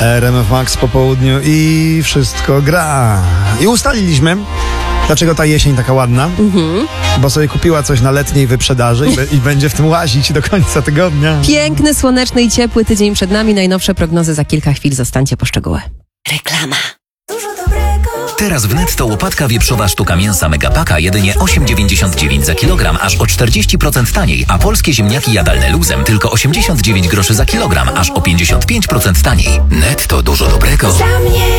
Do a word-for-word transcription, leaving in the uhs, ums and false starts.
R M F Max po południu i wszystko gra. I ustaliliśmy, dlaczego ta jesień taka ładna, mhm. bo sobie kupiła coś na letniej wyprzedaży i, be, i będzie w tym łazić do końca tygodnia. Piękny, słoneczny i ciepły tydzień przed nami. Najnowsze prognozy za kilka chwil. Zostańcie po szczegóły. Reklama. Teraz w Netto łopatka wieprzowa sztuka mięsa Megapaka jedynie osiem dziewięćdziesiąt dziewięć za kilogram, aż o czterdzieści procent taniej, a polskie ziemniaki jadalne luzem tylko osiemdziesiąt dziewięć groszy za kilogram, aż o pięćdziesiąt pięć procent taniej. Netto, dużo dobrego.